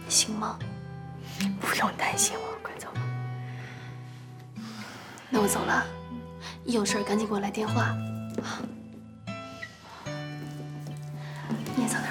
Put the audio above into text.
行吗？ 不用担心我，快走吧。 那我走了，一有事赶紧给我来电话。你也早点